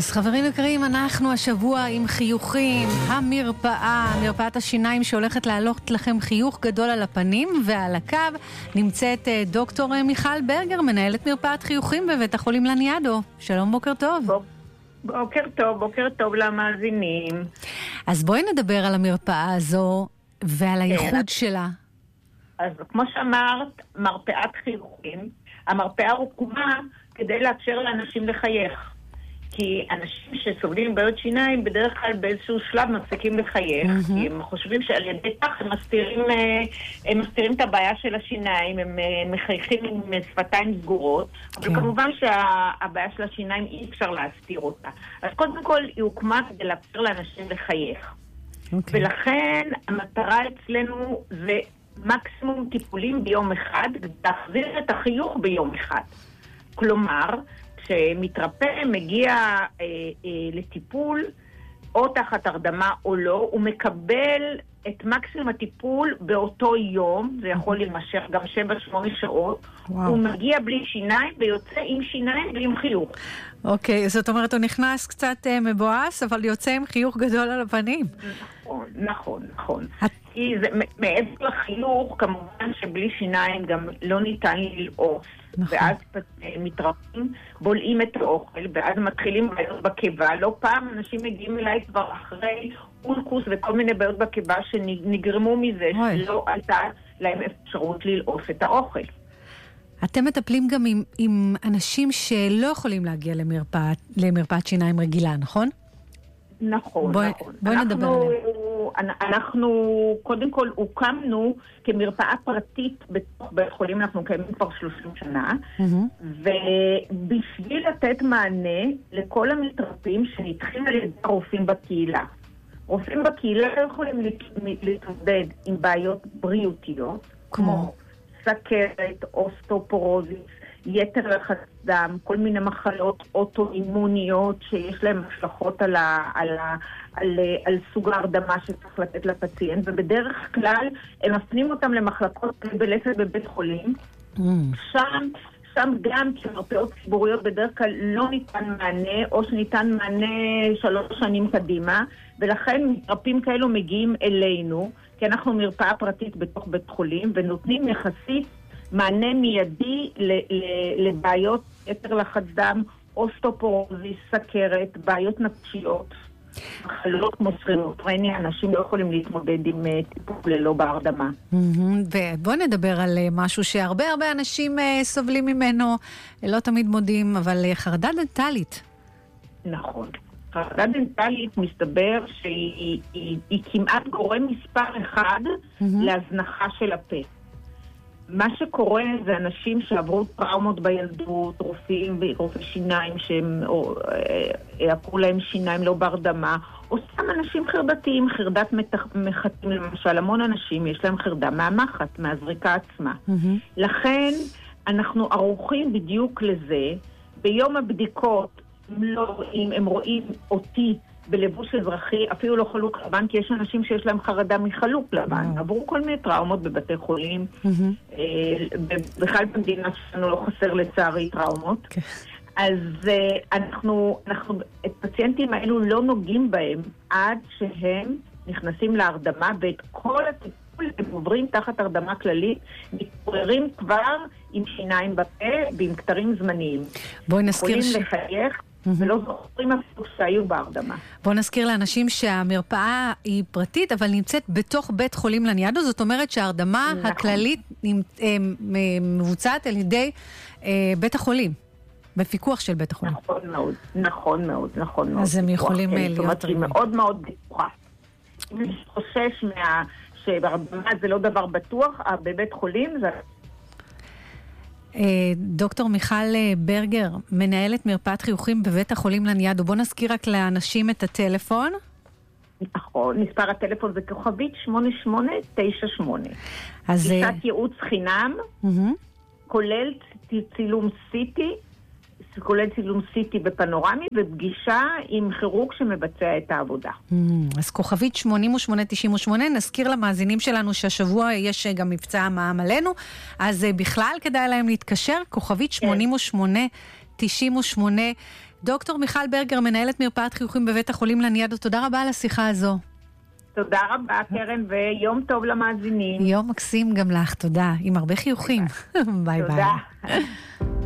אז חברים יקרים, אנחנו השבוע עם חיוכים, מרפאת השיניים שהולכת להעלות לכם חיוך גדול על הפנים, ועל הקו נמצאת דוקטור מיכל ברגר, מנהלת מרפאת חיוכים בבית החולים לניאדו. שלום, בוקר טוב. בוקר טוב למאזינים. אז בואי נדבר על המרפאה הזו ועל הייחוד שלה. אז כמו שאמרת, מרפאת חיוכים, המרפאה הוקמה כדי לאפשר לאנשים לחייך. כי אנשים שסובלים בעיות שיניים בדרך כלל באיזשהו שלב מפסיקים לחייך. כי הם חושבים שעל ידי כך הם מסתירים את הבעיה של השיניים, הם מחייכים עם שפתיים סגורות, אבל כמובן שהבעיה של השיניים אי אפשר להסתיר אותה. אז קודם כל היא הוקמה כדי לאפשר לאנשים לחייך. ולכן המטרה אצלנו זה מקסימום טיפולים ביום אחד, להחזיר את החיוך ביום אחד. כלומר, כשמתרפא מגיע לטיפול, או תחת הרדמה או לא, הוא מקבל את מקסימום הטיפול באותו יום, זה יכול להימשך גם 7-8 שעות, הוא מגיע בלי שיניים ויוצא עם שיניים ועם חיוך. אוקיי, זאת אומרת, הוא נכנס קצת מבואס, אבל יוצא עם חיוך גדול על הפנים. נכון. כי זה מעבר לחיוך, כמובן שבלי שיניים גם לא ניתן ללעוס. ואז מתרפאים, בולעים את האוכל, ואז מתחילים בעיות בקיבה. לא פעם אנשים מגיעים אליי כבר אחרי אולקוס וכל מיני בעיות בקיבה שנגרמו מזה, שלא עלתה להם אפשרות ללעוס את האוכל. אתם מטפלים גם עם אנשים שלא יכולים להגיע למרפאת שיניים רגילה, נכון? נכון. בואי נדבר עליהם. אנחנו קודם כל הוקמנו כמרפאה פרטית בתוך בית חולים, אנחנו קיימים כבר 30 שנה, ובשביל לתת מענה לכל המתרפאים שנתחילים על ידי רופאים בקהילה. רופאים בקהילה לא יכולים להתמודד עם בעיות בריאותיות, כמו סכרת, אוסטאופורוזיס, יתר לחץ דם, כל מיני מחלות אוטואימוניות שיש להן השלכות על סוג ההרדמה שצריך לתת לפציינט, ובדרך כלל הם מפנים אותם למחלקות בלסת בבית חולים. שם גם כמרפאות ציבוריות בדרך כלל לא ניתן מענה, או שניתן מענה 3 שנים קדימה, ולכן מתרפאים כאלו מגיעים אלינו, כי אנחנו מרפאה פרטית בתוך בית חולים, ונותנים יחסית מענה מיידי לבעיות יתר לחץ דם, אוסטאופורוזיס, סכרת, בעיות נפשיות, מחלות כמו סכיזופרניה, אנשים לא יכולים להתמודד עם טיפול ללא בהרדמה. ובוא נדבר על משהו שהרבה אנשים סובלים ממנו, לא תמיד מודים, אבל חרדה דנטלית. נכון. חרדה דנטלית מסתבר שהיא כמעט גורם מספר אחד להזנחה של הפה. מה שקורה זה אנשים שעברו טראומות בילדות, רופאי שיניים שהם עקרו להם שיניים לא בהרדמה, או סתם אנשים חרדתיים, חרדת מחטים למשל, המון אנשים יש להם חרדה מהמחט, מהזריקה עצמה. לכן אנחנו ערוכים בדיוק לזה. ביום הבדיקות הם רואים אותי בלבוש אזרחי, אפילו לא חלוק לבן, כי יש אנשים שיש להם חרדה מחלוק לבן. עברו כל מיני טראומות בבתי חולים. בכלל במדינה שלנו לא חסר לצערי טראומות. אז אנחנו את פציינטים האלו לא נוגעים בהם עד שהם נכנסים להרדמה, ואת כל הטיפול הם עוברים תחת הרדמה כללית, מתעוררים כבר עם שיניים בפה ועם כתרים זמניים. בואי נזכיר יכולים לחייך ולא זוכרים אפילו שהיו בהרדמה. בואו נזכיר לאנשים שהמרפאה היא פרטית, אבל נמצאת בתוך בית חולים לניאדו, זאת אומרת שההרדמה הכללית מבוצעת על ידי בית החולים, בפיקוח של בית החולים. נכון מאוד. אז הם יכולים להיות רגעים. מאוד מאוד בטוחה. אם אני חושש שההרדמה זה לא דבר בטוח, בבית חולים זה... דוקטור מיכל ברגר, מנהלת מרפאת חיוכים בבית החולים לניאדו. בוא נזכיר רק לאנשים את הטלפון. נכון, מספר הטלפון זה כוכבית 8898. גישת ייעוץ חינם, כולל צילום CT בפנורמי, ופגישה עם כירורג שמבצע את העבודה. אז כוכבית 8898, נזכיר למאזינים שלנו שהשבוע יש גם מבצע מע"מ עלינו, אז בכלל כדאי להם להתקשר, כוכבית 8898, 98. דוקטור מיכל ברגר, מנהלת מרפאת חיוכים בבית החולים לניאדו, תודה רבה על השיחה הזו. תודה רבה, קרן, ויום טוב למאזינים. יום מקסים גם לך, תודה. עם הרבה חיוכים. ביי ביי. תודה.